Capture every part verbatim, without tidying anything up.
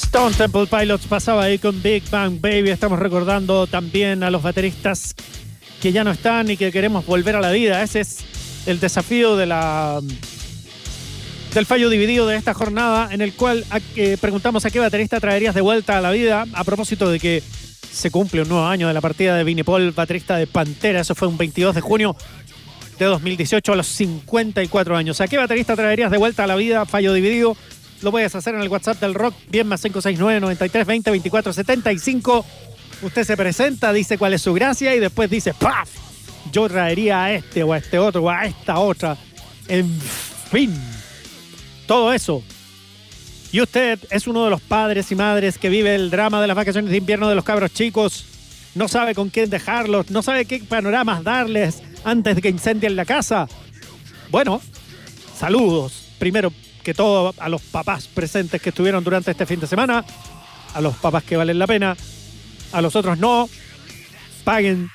Stone Temple Pilots pasaba ahí con Big Bang Baby. Estamos recordando también a los bateristas que ya no están y que queremos volver a la vida. Ese es el desafío de la, del fallo dividido de esta jornada, en el cual a, eh, preguntamos a qué baterista traerías de vuelta a la vida, a propósito de que se cumple un nuevo año de la partida de Vinnie Paul, baterista de Pantera. Eso fue un veintidós de junio de dos mil dieciocho, a los cincuenta y cuatro años. ¿A qué baterista traerías de vuelta a la vida? Fallo dividido. Lo puedes hacer en el WhatsApp del Rock, bien más cinco seis nueve, noventa y tres, veinte, veinticuatro, setenta y cinco. Usted se presenta, dice cuál es su gracia y después dice ¡paf! Yo traería a este o a este otro o a esta otra. En fin, todo eso. Y usted es uno de los padres y madres que vive el drama de las vacaciones de invierno de los cabros chicos. No sabe con quién dejarlos, no sabe qué panoramas darles antes de que incendien la casa. Bueno, saludos. Primero que todo a los papás presentes que estuvieron durante este fin de semana, a los papás que valen la pena, a los otros no. Paguen.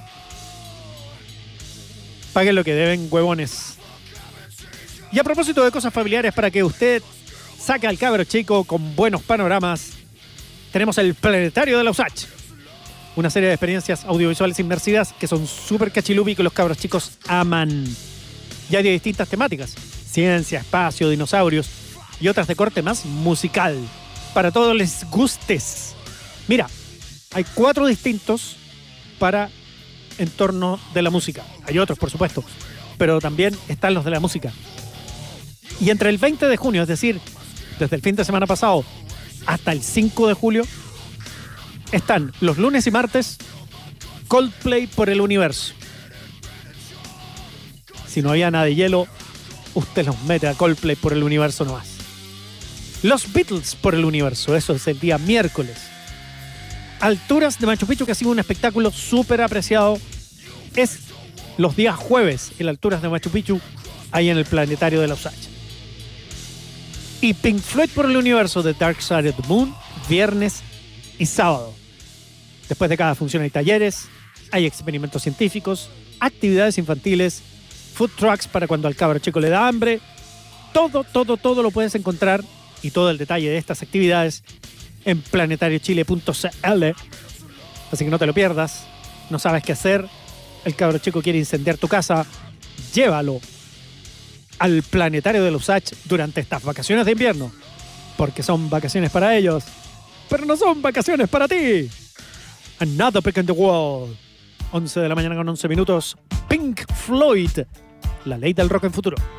Paguen lo que deben, huevones. Y a propósito de cosas familiares, para que usted saque al cabro chico con buenos panoramas, tenemos el Planetario de la U S A Ch. Una serie de experiencias audiovisuales inmersivas que son súper cachilupi y que los cabros chicos aman. Y hay de distintas temáticas: ciencia, espacio, dinosaurios y otras de corte más musical. Para todos les gustes. Mira, hay cuatro distintos para entorno de la música. Hay otros, por supuesto, pero también están los de la música. Y entre el veinte de junio, es decir, desde el fin de semana pasado hasta el cinco de julio, están los lunes y martes Coldplay por el universo. Si no había nada de hielo, usted los mete a Coldplay por el universo nomás. Los Beatles por el universo, eso es el día miércoles. Alturas de Machu Picchu, que ha sido un espectáculo súper apreciado, es los días jueves en Alturas de Machu Picchu, ahí en el Planetario de la U S A Ch. Y Pink Floyd por el universo de Dark Side of the Moon, viernes y sábado. Después de cada función hay talleres, hay experimentos científicos, actividades infantiles, food trucks para cuando al cabro chico le da hambre. Todo, todo, todo lo puedes encontrar, y todo el detalle de estas actividades, en planetario chile punto c l. Así que no te lo pierdas. No sabes qué hacer, el cabro chico quiere incendiar tu casa, llévalo al Planetario de la U S A Ch durante estas vacaciones de invierno, porque son vacaciones para ellos, pero no son vacaciones para ti. Another Brick in the Wall. once de la mañana con once minutos. Pink Floyd, la ley del rock en futuro.